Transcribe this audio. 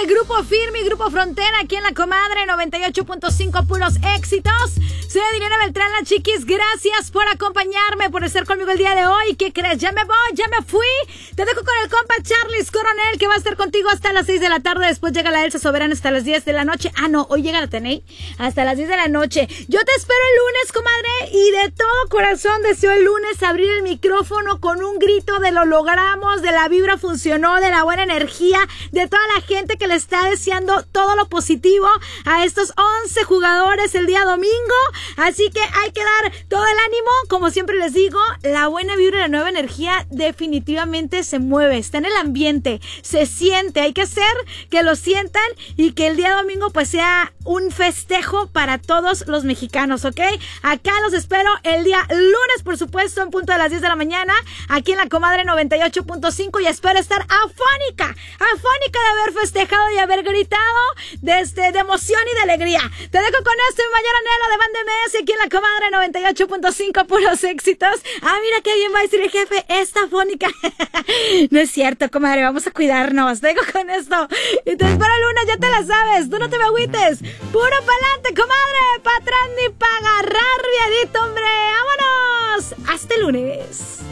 el Grupo Firme y Grupo Frontera aquí en La Comadre 98.5, puros éxitos. Soy Adriana Beltrán, la chiquis. Gracias por acompañarme, por estar conmigo el día de hoy. ¿Qué crees? Ya me voy, ya me fui. Te dejo con el compa Charles Coronel, que va a estar contigo hasta las 6 de la tarde. Después llega la Elsa Soberana hasta las 10 de la noche. Ah, no, hoy llega la Teney hasta las 10 de la noche. Yo te espero el lunes, comadre, y de todo corazón deseo el lunes abrir el micrófono con un grito de lo logramos, de la vibra funcionó, de la buena energía, de toda la gente que le está deseando todo lo positivo a estos 11 jugadores el día domingo. Así que hay que dar todo el ánimo. Como siempre les digo, la buena vibra y la nueva energía definitivamente se mueve, está en el ambiente, se siente. Hay que hacer que lo sientan y que el día domingo pues sea un festejo para todos los mexicanos, ¿ok? Acá los espero el día lunes, por supuesto, en punto de las 10 de la mañana, aquí en La Comadre 98.5, y espero estar afónica de haber festejado y haber gritado de emoción y de alegría. Te dejo con esto y mayor anhelo de Band MS aquí en La Comadre 98.5, puros éxitos. Ah, mira qué bien va a decir el jefe, esta afónica. No es cierto, comadre, vamos a cuidarnos. Te dejo con esto y te espero el lunes, ya te la sabes, tú no te me agüites. Puro pa'lante, comadre, pa' atrás ni pa' agarrar, viadito, hombre. ¡Vámonos! Hasta el lunes.